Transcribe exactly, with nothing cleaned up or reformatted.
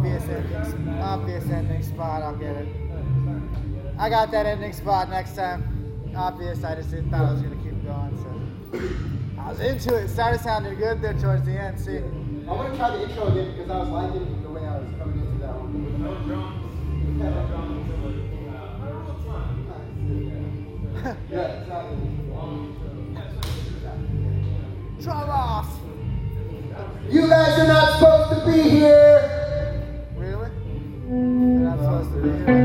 obvious ending, obvious ending spot. I'll get it. I got that ending spot next time. Obvious. I just didn't thought I was gonna keep going, so I was into it. It started sounding good there towards the end. See, I want to try the intro again because I was liking the way I was coming into that one. No drums. No drums. Yeah, exactly. drum off. You guys are not supposed to be here. Really? They're not supposed to be here.